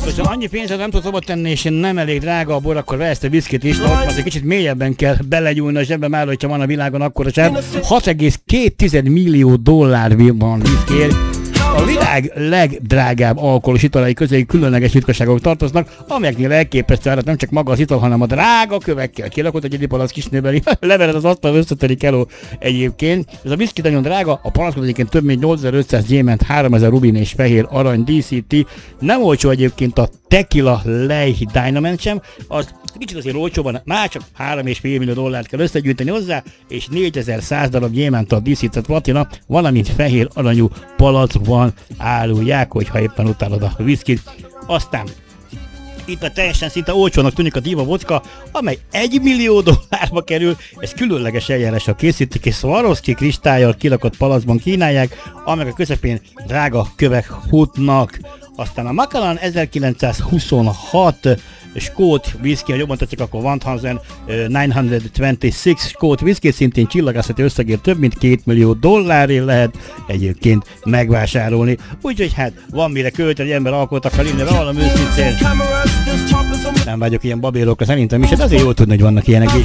Most ha annyi pénzed nem tudsz hova tenni, és nem elég drága a bor, akkor vesz a viszkit is, de ott egy kicsit mélyebben kell belegyújni a zsebbe, már hogyha van a világon akkor a zseb. 6,2 millió dollár van viszkért. A világ legdrágább alkoholos italai közé különleges ritkaságok tartoznak, amelyeknél elképesztő árat nem csak maga az ital, hanem a drága kövekkel kilakott egy palack kisnőbeli levered az asztal összetörik elő egyébként. Ez a viszki nagyon drága, a palackot egyébként több mint 8500 gyémánt, 3000 rubin és fehér arany díszíti. Nem olcsó egyébként a Tequila Ley Dynamite sem, az kicsit azért olcsóban, már csak 3,5 millió dollárt kell összegyűjteni hozzá, és 4100 darab gyémántal díszített platina, valamint fehér aranyú palackban árulják, hogyha éppen utálod a viszkit. Aztán itt a teljesen szinte olcsónak tűnik a Diva vodka, amely 1 millió dollárba kerül, ez különleges eljárással készítik, és Swarovski kristályjal kilakott palackban kínálják, amelyek a közepén drága kövek futnak. Aztán a Macallan 1926 skót whisky, ha jobban tetszik, akkor Van Hansen 926 skót whisky, szintén csillagászati összegért több mint 2 millió dollárért lehet egyébként megvásárolni. Úgyhogy hát van mire költeni, egy ember alkot akar inni, valami őszintén. Nem vagyok ilyen babérokra szerintem is, hát azért jól tudni, hogy vannak ilyenek is.